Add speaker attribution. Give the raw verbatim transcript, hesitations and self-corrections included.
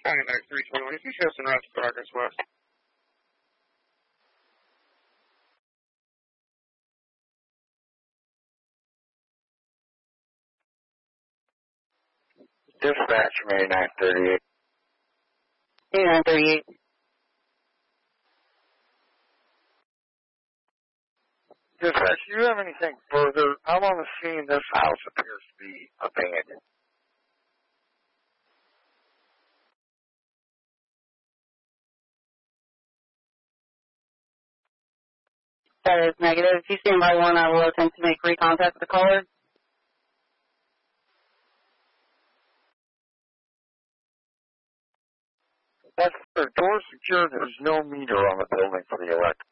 Speaker 1: County back three twenty-one. If you show some routes progress west.
Speaker 2: Dispatch from eighty-nine thirty-eight.
Speaker 3: eighty-nine thirty-eight.
Speaker 2: Dispatch, do you have anything further? I'm on the scene. This house appears to be abandoned.
Speaker 3: That is negative. If you stand by one, I will attempt to make recontact with the caller.
Speaker 2: That's the door secured. There's no meter on the building for the electric.